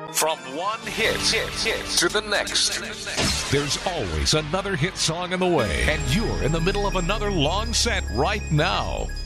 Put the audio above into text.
From one hit to the next. There's always another hit song in the way, and you're in the middle of another long set right now.